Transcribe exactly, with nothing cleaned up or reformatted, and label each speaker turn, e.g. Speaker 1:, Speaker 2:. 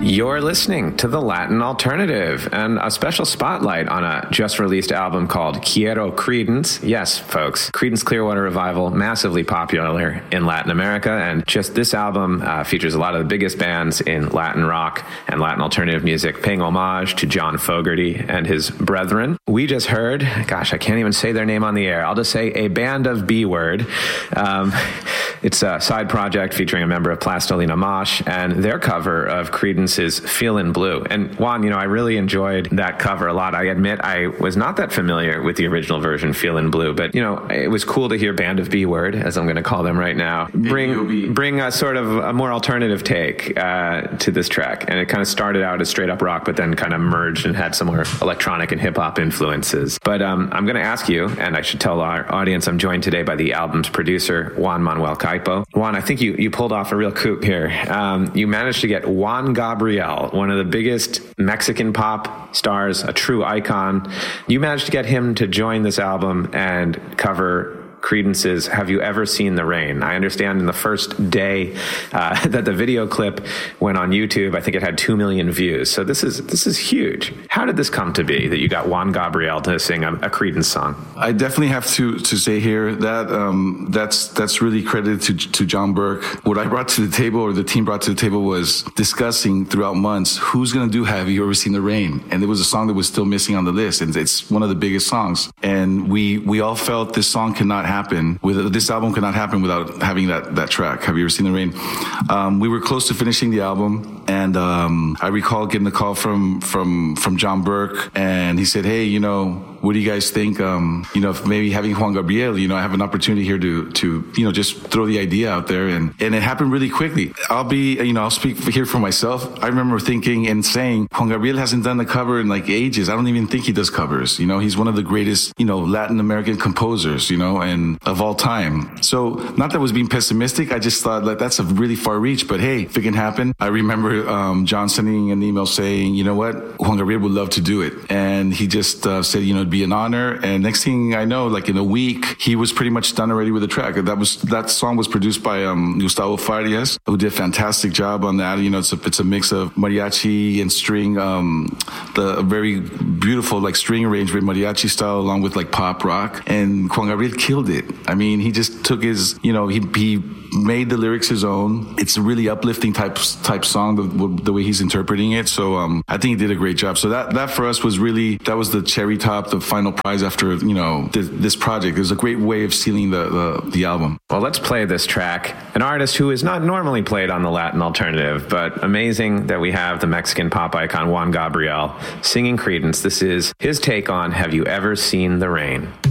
Speaker 1: You're listening to The Latin Alternative and a special spotlight on a just-released album called Quiero Creedence. Yes, folks, Creedence Clearwater Revival, massively popular in Latin America, and just this album uh, features a lot of the biggest bands in Latin rock and Latin alternative music, paying homage to John Fogerty and his brethren. We just heard, gosh, I can't even say their name on the air. I'll just say A Band of B-Word. Um, it's a side project featuring a member of Plastilina Mosh and their cover of Creedence is Feelin' Blue. And Juan, you know, I really enjoyed that cover a lot. I admit I was not that familiar with the original version, Feelin' Blue, but, you know, it was cool to hear Band of B-Word, as I'm going to call them right now, bring bring a sort of a more alternative take uh, to this track. And it kind of started out as straight up rock, but then kind of merged and had some more electronic and hip hop influences. But um, I'm going to ask you, and I should tell our audience, I'm joined today by the album's producer, Juan Manuel Caipo. Juan, I think you, you pulled off a real coup here. Um, you managed to get Juan Gabriel, one of the biggest Mexican pop stars, a true icon. You managed to get him to join this album and cover Creedence's Have You Ever Seen the Rain? I understand in the first day uh, that the video clip went on YouTube, I think it had two million views. So this is this is huge. How did this come to be that you got Juan Gabriel to sing a, a Creedence song?
Speaker 2: I definitely have to to say here that um, that's that's really credited to to John Burke. What I brought to the table, or the team brought to the table, was discussing throughout months who's going to do Have You Ever Seen the Rain? And it was a song that was still missing on the list, and it's one of the biggest songs. And we we all felt this song cannot happen. happen with this album could not happen without having that that track. Have You Ever Seen the Rain? Um, we were close to finishing the album, and um, I recall getting a call from from from John Burke, and he said, "Hey, you know, what do you guys think? Um, you know, if maybe having Juan Gabriel, you know, I have an opportunity here to to you know just throw the idea out there," and and it happened really quickly. I'll be you know I'll speak here for myself. I remember thinking and saying, Juan Gabriel hasn't done a cover in like ages. I don't even think he does covers. You know, he's one of the greatest you know Latin American composers. You know, and of all time. So not that I was being pessimistic. I just thought like that's a really far reach, but hey, if it can happen. I remember um, John sending an email saying, you know what, Juan Gabriel would love to do it. And he just uh, said, you know, it'd be an honor. And next thing I know, like in a week, he was pretty much done already with the track. That was, that song was produced by um, Gustavo Farias, who did a fantastic job on that. You know, it's a, it's a mix of mariachi and string, um, the very beautiful like string arrangement, mariachi style, along with like pop rock. And Juan Gabriel killed it. I mean, he just took his, you know, he he made the lyrics his own. It's a really uplifting type type song, the, the way he's interpreting it. So um, I think he did a great job. So that, that for us was really, that was the cherry top, the final prize after, you know, th- this project. It was a great way of sealing the, the, the album.
Speaker 1: Well, let's play this track. An artist who is not normally played on the Latin Alternative, but amazing that we have the Mexican pop icon Juan Gabriel singing Creedence. This is his take on Have You Ever Seen the Rain?